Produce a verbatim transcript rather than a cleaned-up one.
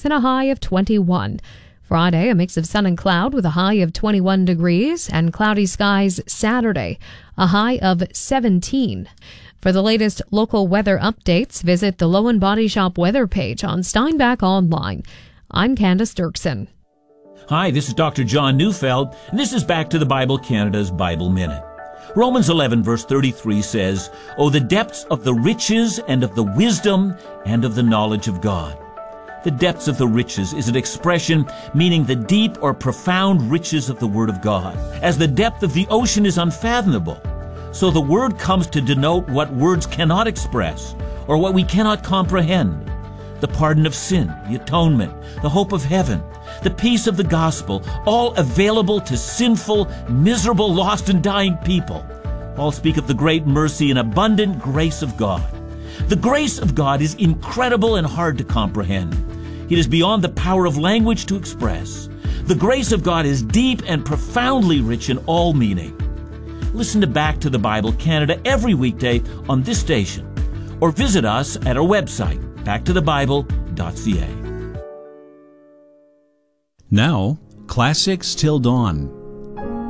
degrees and a high of twenty-one. Friday, a mix of sun and cloud with a high of twenty-one degrees, and cloudy skies Saturday, a high of seventeen. For the latest local weather updates, visit the Lowen Body Shop weather page on Steinbach Online. I'm Candace Dirksen. Hi, this is Doctor John Neufeld, and this is Back to the Bible Canada's Bible Minute. Romans eleven verse thirty-three says, "Oh, the depths of the riches and of the wisdom and of the knowledge of God." The depths of the riches is an expression meaning the deep or profound riches of the Word of God. As the depth of the ocean is unfathomable, so the Word comes to denote what words cannot express or what we cannot comprehend. The pardon of sin, the atonement, the hope of heaven, the peace of the gospel, all available to sinful, miserable, lost, and dying people. All speak of the great mercy and abundant grace of God. The grace of God is incredible and hard to comprehend. It is beyond the power of language to express. The grace of God is deep and profoundly rich in all meaning. Listen to Back to the Bible Canada every weekday on this station, or visit us at our website, back to the bible dot c a. Now, Classics Till Dawn.